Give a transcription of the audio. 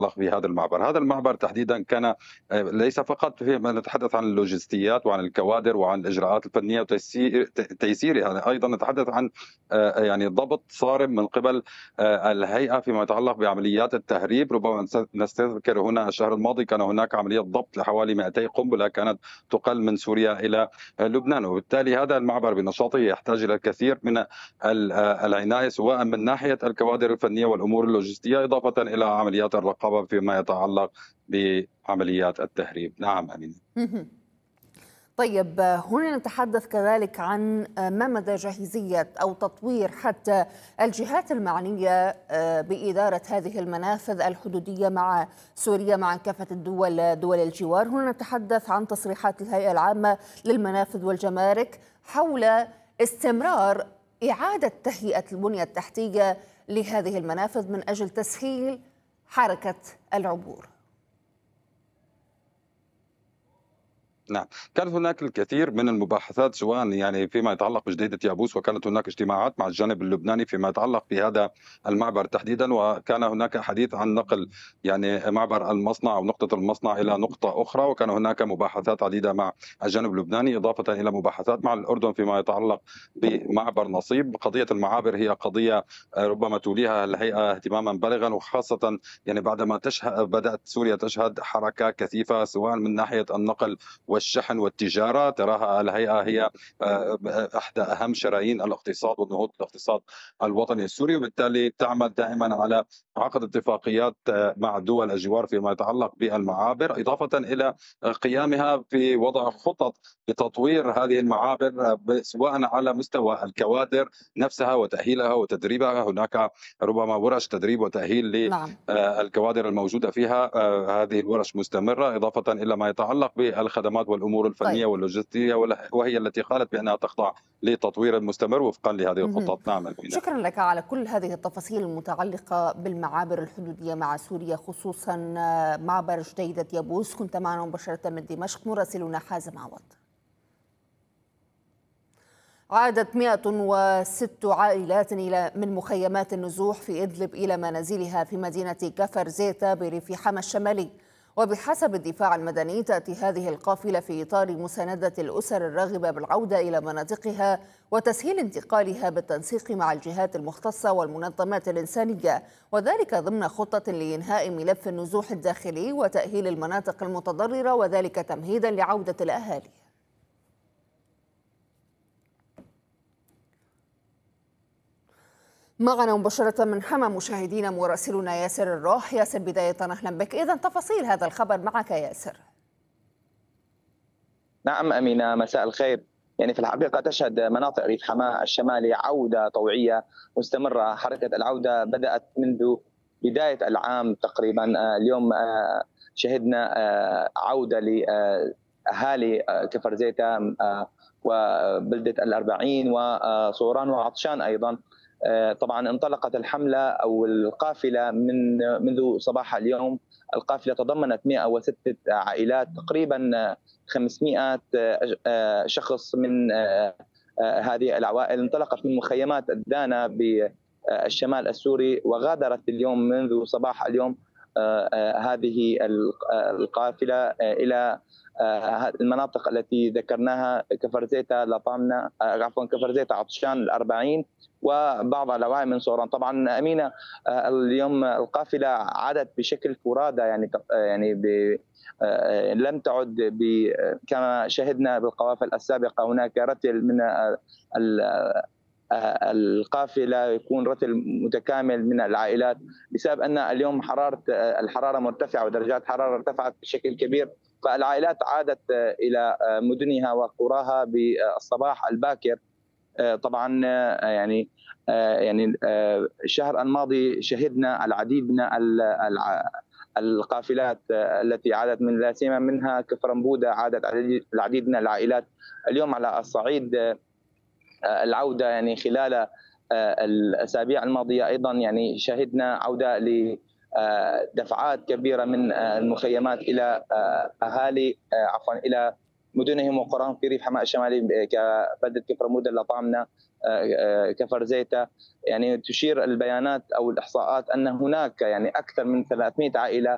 بهذا المعبر. هذا المعبر تحديدا كان ليس فقط فيما نتحدث عن اللوجستيات وعن الكوادر وعن الاجراءات الفنيه وتيسيرها، ايضا نتحدث عن يعني ضبط صارم من قبل الهيئه فيما يتعلق بعمليات التهريب. ربما نستذكر هنا الشهر الماضي كان هناك عمليه ضبط لحوالي 200 قنبله كانت تقل من سوريا الى لبنان، وبالتالي هذا المعبر بنشاطه يحتاج الى الكثير من العناية سواء من ناحية الكوادر الفنية والأمور اللوجستية إضافة إلى عمليات الرقابة فيما يتعلق بعمليات التهريب. نعم أمين. طيب، هنا نتحدث كذلك عن ما مدى جاهزية أو تطوير حتى الجهات المعنية بإدارة هذه المنافذ الحدودية مع سوريا مع كافة دول الجوار. هنا نتحدث عن تصريحات الهيئة العامة للمنافذ والجمارك حول استمرار إعادة تهيئة البنية التحتية لهذه المنافذ من أجل تسهيل حركة العبور. نعم، كانت هناك الكثير من المباحثات سواء يعني فيما يتعلق بجديدة يابوس، وكانت هناك اجتماعات مع الجانب اللبناني فيما يتعلق بهذا المعبر تحديدا، وكان هناك حديث عن نقل يعني معبر المصنع أو نقطة المصنع إلى نقطة أخرى، وكان هناك مباحثات عديدة مع الجانب اللبناني إضافة إلى مباحثات مع الأردن فيما يتعلق بمعبر نصيب. قضية المعابر هي قضية ربما توليها الهيئة اهتماما بالغا، وخاصة يعني بعدما بدأت سوريا تشهد حركة كثيفة سواء من ناحية النقل والشحن والتجارة. تراها الهيئة هي إحدى أهم شرايين الاقتصاد والنهوض بالاقتصاد الوطني السوري، وبالتالي تعمل دائما على عقد اتفاقيات مع دول الجوار فيما يتعلق بالمعابر، إضافة إلى قيامها في وضع خطط لتطوير هذه المعابر سواء على مستوى الكوادر نفسها وتأهيلها وتدريبها. هناك ربما ورش تدريب وتأهيل نعم. للكوادر الموجودة فيها، هذه الورش مستمرة، إضافة إلى ما يتعلق بالخدمات والامور الفنيه طيب. واللوجستيه، وهي التي قالت بانها تخضع لتطوير مستمر وفقا لهذه الخطط. نعم أمينة. شكرا لك على كل هذه التفاصيل المتعلقة بالمعابر الحدودية مع سوريا، خصوصا معبر جديدة يابوس. كنت معنا مباشرة من دمشق مراسلنا حازم عوض. عادت 106 عائلات من مخيمات النزوح في إدلب إلى منازلها في مدينة كفر زيتا بريف حما الشمالي. وبحسب الدفاع المدني تأتي هذه القافلة في إطار مساندة الأسر الراغبة بالعودة إلى مناطقها وتسهيل انتقالها بالتنسيق مع الجهات المختصة والمنظمات الإنسانية، وذلك ضمن خطة لإنهاء ملف النزوح الداخلي وتأهيل المناطق المتضررة، وذلك تمهيدا لعودة الأهالي. معنا مباشرة من حما مشاهدينا مراسلنا ياسر الروح. ياسر، بداية أهلا بك. إذن تفاصيل هذا الخبر معك ياسر. نعم أمينة، مساء الخير. يعني في الحقيقة تشهد مناطق ريف حماة الشمالي عودة طوعية مستمرة. حركة العودة بدأت منذ بداية العام تقريبا. اليوم شهدنا عودة لأهالي كفر زيتا وبلدة الأربعين وصوران وعطشان أيضا. طبعا انطلقت الحملة أو القافلة منذ صباح اليوم. القافلة تضمنت 106 عائلات، تقريبا 500 شخص من هذه العوائل انطلقت من مخيمات الدانا بالشمال السوري، وغادرت اليوم منذ صباح اليوم هذه القافلة إلى المناطق التي ذكرناها: كفر زيتا لطامنة، عفوا كفر زيتا عطشان الأربعين وبعض العوائل من صوران. طبعا أمينة، اليوم القافلة عادت بشكل فرادى، يعني لم تعد كما شهدنا بالقوافل السابقة. هناك رتل من القافلة يكون رتل متكامل من العائلات، بسبب أن اليوم الحرارة مرتفعة ودرجات الحرارة ارتفعت بشكل كبير، فالعائلات عادت إلى مدنها وقراها بالصباح الباكر. طبعا يعني الشهر الماضي شهدنا العديد من القافلات التي عادت، من لا سيما منها كفرنبودة عادت العديد من العائلات. اليوم على الصعيد العودة يعني خلال الأسابيع الماضية أيضا يعني شهدنا عودة لدفعات كبيرة من المخيمات إلى أهالي إلى مدنهم وقراهم في ريف حماة الشمالي كبلدة كفرمودة اللطامنة كفر زيتا. يعني تشير البيانات أو الإحصاءات أن هناك يعني أكثر من 300 عائلة